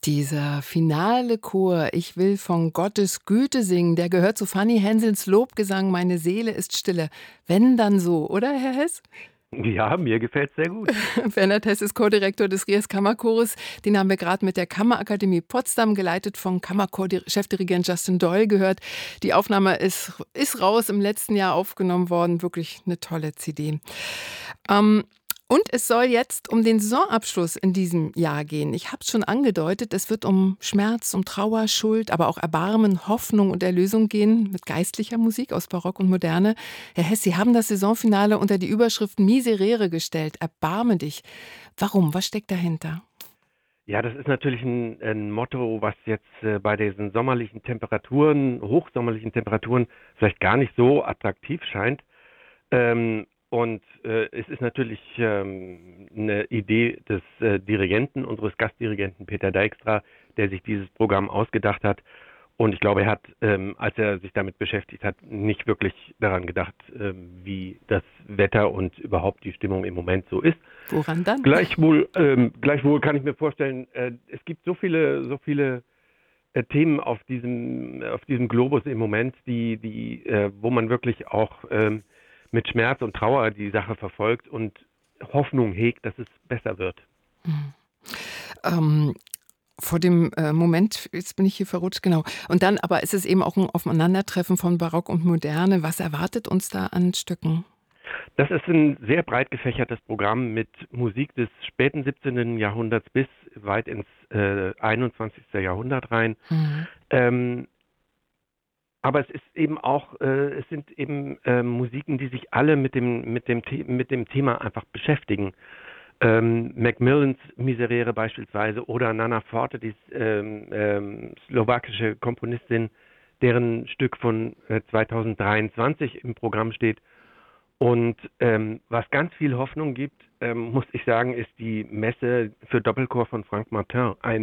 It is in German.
Dieser finale Chor „Ich will von Gottes Güte singen“, der gehört zu Fanny Hensels Lobgesang „Meine Seele ist stille“. Wenn, dann so, oder, Herr Hess? Ja, mir gefällt's sehr gut. Bernhard Hess ist Co-Direktor des Riers Kammerchores. Den haben wir gerade mit der Kammerakademie Potsdam, geleitet von Kammerchor-Chefdirigent Justin Doyle, gehört. Die Aufnahme ist raus, im letzten Jahr aufgenommen worden. Wirklich eine tolle CD. Und es soll jetzt um den Saisonabschluss in diesem Jahr gehen. Ich habe es schon angedeutet, es wird um Schmerz, um Trauer, Schuld, aber auch Erbarmen, Hoffnung und Erlösung gehen, mit geistlicher Musik aus Barock und Moderne. Herr Hess, Sie haben das Saisonfinale unter die Überschrift Miserere gestellt. Erbarme dich. Warum? Was steckt dahinter? Ja, das ist natürlich ein Motto, was jetzt bei diesen sommerlichen Temperaturen, hochsommerlichen Temperaturen vielleicht gar nicht so attraktiv scheint. Es ist natürlich eine Idee des Dirigenten, unseres Gastdirigenten Peter Dijkstra, der sich dieses Programm ausgedacht hat. Und ich glaube, er hat, als er sich damit beschäftigt hat, nicht wirklich daran gedacht, wie das Wetter und überhaupt die Stimmung im Moment so ist. Woran dann? Gleichwohl kann ich mir vorstellen, es gibt so viele Themen auf diesem Globus im Moment, wo man wirklich auch mit Schmerz und Trauer die Sache verfolgt und Hoffnung hegt, dass es besser wird. Ähm, Vor dem Moment, jetzt bin ich hier verrutscht, genau. Und dann aber ist es eben auch ein Aufeinandertreffen von Barock und Moderne. Was erwartet uns da an Stücken? Das ist ein sehr breit gefächertes Programm mit Musik des späten 17. Jahrhunderts bis weit ins 21. Jahrhundert rein. Mhm. Ähm, aber es sind eben Musiken, die sich alle mit dem Thema einfach beschäftigen. Macmillans Miserere beispielsweise oder Nana Forte, die slowakische Komponistin, deren Stück von 2023 im Programm steht. Und was ganz viel Hoffnung gibt, muss ich sagen, ist die Messe für Doppelchor von Frank Martin.